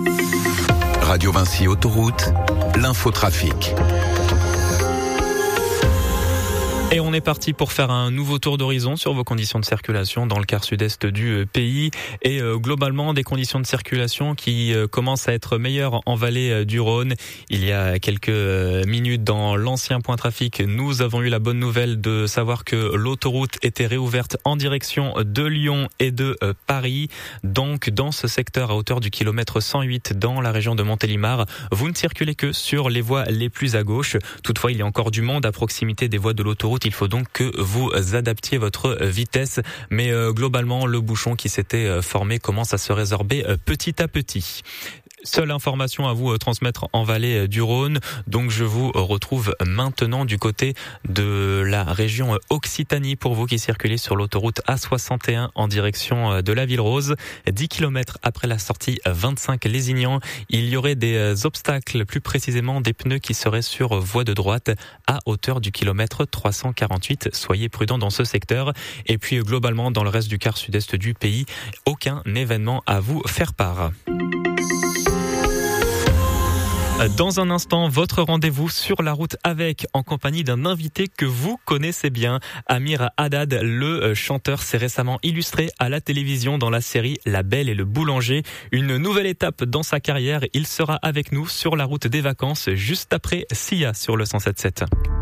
Radio Vinci Autoroute, l'infotrafic. Et on est parti pour faire un nouveau tour d'horizon sur vos conditions de circulation dans le quart sud-est du pays et globalement des conditions de circulation qui commencent à être meilleures en vallée du Rhône. Il y a quelques minutes dans l'ancien point trafic, nous avons eu la bonne nouvelle de savoir que l'autoroute était réouverte en direction de Lyon et de Paris. Donc dans ce secteur à hauteur du kilomètre 108 dans la région de Montélimar, vous ne circulez que sur les voies les plus à gauche. Toutefois, il y a encore du monde à proximité des voies de l'autoroute. Il faut donc que vous adaptiez votre vitesse. Mais globalement, le bouchon qui s'était formé commence à se résorber petit à petit. Seule information à vous transmettre en vallée du Rhône. Donc je vous retrouve maintenant du côté de la région Occitanie pour vous qui circulez sur l'autoroute A61 en direction de la Ville Rose. 10 km après la sortie 25 Lézignan, il y aurait des obstacles, plus précisément des pneus qui seraient sur voie de droite à hauteur du kilomètre 348. Soyez prudents dans ce secteur. Et puis globalement dans le reste du quart sud-est du pays, aucun événement à vous faire part. Dans un instant, votre rendez-vous sur la route avec, en compagnie d'un invité que vous connaissez bien. Amir Haddad, le chanteur, s'est récemment illustré à la télévision dans la série La Belle et le Boulanger. Une nouvelle étape dans sa carrière. Il sera avec nous sur la route des vacances juste après Sia sur le 107.7.